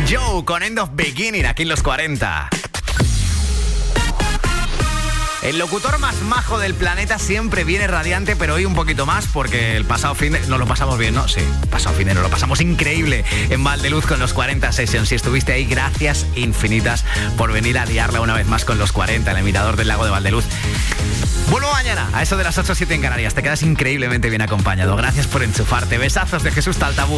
Joe con End of Beginning aquí en los 40. El locutor más majo del planeta siempre viene radiante, pero hoy un poquito más porque el pasado fin de... Nos lo pasamos bien, ¿no? Sí, pasado fin de nos lo pasamos increíble en Valdeluz con los 40 Sessions. Si estuviste ahí, gracias infinitas por venir a liarla una vez más con los 40, el Mirador del Lago de Valdeluz. Vuelvo mañana, a eso de las 8 o 7 en Canarias. Te quedas increíblemente bien acompañado. Gracias por enchufarte. Besazos de Jesús Taltabú.